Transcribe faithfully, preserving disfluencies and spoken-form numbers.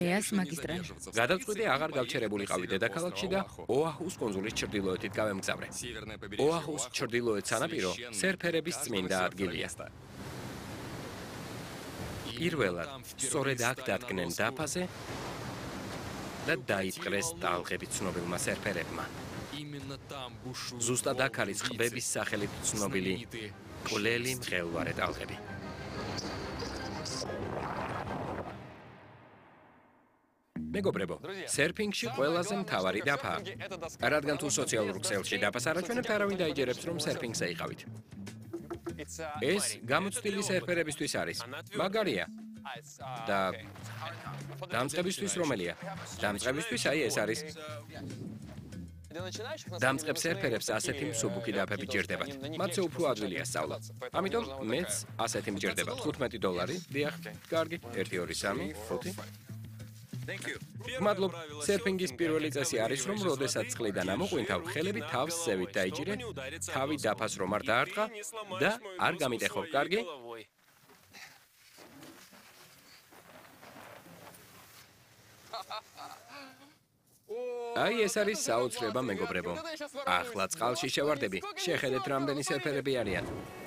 ეას მაგისტრალი. გადავწყვიტე აღარ გავჩერებულიყავი დედაქალაქში და ოაჰუს კუნძულის ჩრდილოეთით გავემგზავრე. ოაჰუს ჩრდილოეთ სანაპირო სერფერების წმინდა ადგილია. პირველად სწორედ აქ დადგნენ დაფაზე და დაიპყრეს ტალღები ცნობილმა სერფერებმა. ზუსტად აქ არის ყბების სახელით ცნობილი კვლელი მღელვარე ტალღები. მეგობრებო, სერფინგში ყველაზე მთავარი დაფაა. რადგან თუ სოციალურ ქსელში დაფას არაჩვენებთ, არავინ დაიჯერებს, რომ სერფინგზე იყავით. ეს გამოცდილი სერფერებისთვის არის. მაგარია. და დამწყებისთვის რომელია? დამწყებისთვის აი ეს არის. დამწყებ სერფერებს ასეთი მსუბუქი დაფები ჯერდებათ. მათზე უფრო ადვილია სწავლა. ამიტომ მეც ასეთი მჯერდება. თხუთმეტი დოლარი. დიახ, კარგი. ერთი, ორი, სამი, ხუთი. მადლობ, სერფინგის პირველი წესი არის, რომ როდესაც წყლიდან ამოყვინთავ, ხელები თავს ზევით დაიჭირე, თავი დაფას რომ არ დაარტყა და არ გამიტეხო, კარგი? აი ეს არის საოცრება, მეგობრებო. ახლა წყალში შევარდები. შეხედეთ, რამდენი სერფერები არიან.